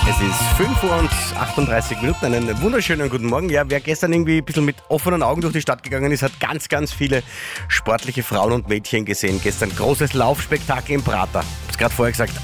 Es ist 5:38 Uhr. Einen wunderschönen guten Morgen. Ja, wer gestern irgendwie ein bisschen mit offenen Augen durch die Stadt gegangen ist, hat ganz, ganz viele sportliche Frauen und Mädchen gesehen. Gestern großes Laufspektakel im Prater. Ich habe es gerade vorher gesagt,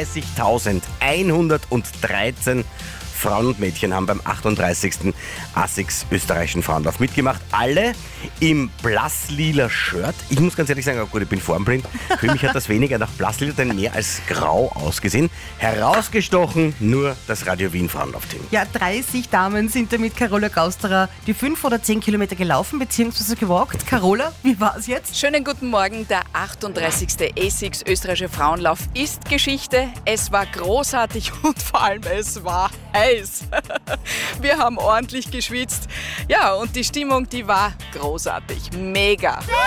31.113 Frauen und Mädchen haben beim 38. ASICS österreichischen Frauenlauf mitgemacht. Alle im blass-lila Shirt. Ich muss ganz ehrlich sagen, oh gut, ich bin formblind. Für mich hat das weniger nach blass-lila, denn mehr als grau ausgesehen. Herausgestochen nur das Radio Wien Frauenlaufteam. Ja, 30 Damen sind da mit Carola Gausterer die 5 oder 10 Kilometer gelaufen bzw. gewalkt. Carola, wie war es jetzt? Schönen guten Morgen. Der 38. ASICS österreichische Frauenlauf ist Geschichte. Es war großartig und vor allem es war heiß. Wir haben ordentlich geschwitzt. Ja, und die Stimmung, die war großartig. Mega. Wir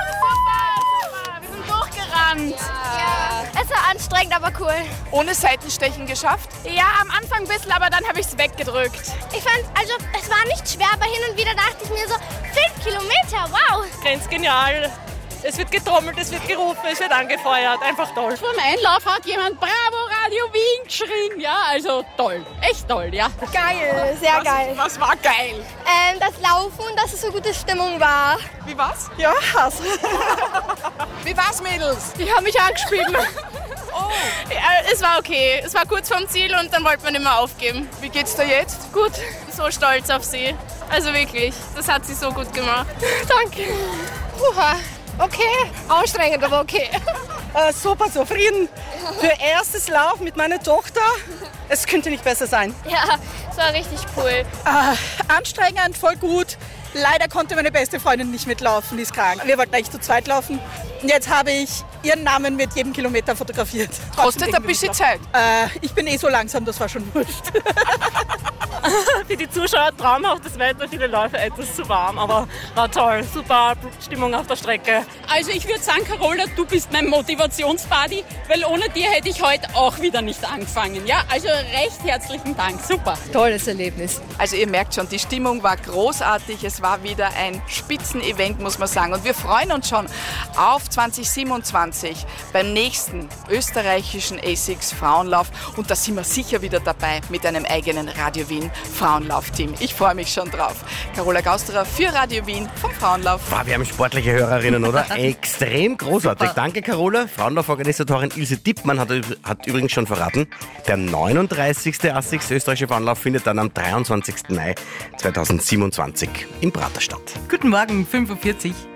sind durchgerannt. Ja. Es war anstrengend, aber cool. Ohne Seitenstechen geschafft? Ja, am Anfang ein bisschen, aber dann habe ich es weggedrückt. Ich fand, also es war nicht schwer, aber hin und wieder dachte ich mir so, 5 Kilometer, wow. Ganz genial. Es wird getrommelt, es wird gerufen, es wird angefeuert. Einfach toll. Vor dem Einlauf hat jemand Bravo Radio Wien geschrien. Ja, also toll. Echt toll, ja. Geil, sehr geil. Was war geil? Das Laufen und dass es so gute Stimmung war. Wie war's? Ja, Hass. Wie war's, Mädels? Die haben mich angeschrieben. Oh, Ja, es war okay. Es war kurz vorm Ziel und dann wollte man nicht mehr aufgeben. wie geht's dir jetzt? Gut, so stolz auf sie. Also wirklich, das hat sie so gut gemacht. Danke. Puha. Okay, anstrengend, aber okay. Super zufrieden. Für erstes Lauf mit meiner Tochter. Es könnte nicht besser sein. Ja, es war richtig cool. Anstrengend, voll gut. Leider konnte meine beste Freundin nicht mitlaufen, die ist krank. Wir wollten eigentlich zu zweit laufen. Und jetzt habe ich ihren Namen mit jedem Kilometer fotografiert. Kostet ein bisschen Zeit. Ich bin so langsam, das war schon wurscht. Für die Zuschauer traumhaftes Wetter, viele Läufe etwas zu warm, aber war toll. Super Stimmung auf der Strecke. Also ich würde sagen, Carola, du bist mein Motivationsbuddy, weil ohne dir hätte ich heute auch wieder nicht angefangen. Ja, also recht herzlichen Dank. Super. Tolles Erlebnis. Also ihr merkt schon, die Stimmung war großartig. Es war wieder ein Spitzenevent, muss man sagen. Und wir freuen uns schon auf 2027 beim nächsten österreichischen ASICS Frauenlauf. Und da sind wir sicher wieder dabei mit einem eigenen Radio Wien Frauenlaufteam. Ich freue mich schon drauf. Carola Gausterer für Radio Wien vom Frauenlauf. Wow, wir haben sportliche Hörerinnen, oder? Extrem großartig. Super. Danke, Carola. Frauenlauforganisatorin Ilse Dippmann hat übrigens schon verraten, der 39. ASICS österreichische Frauenlauf findet dann am 23. Mai 2027 im Prater statt. Guten Morgen, 5:40 Uhr.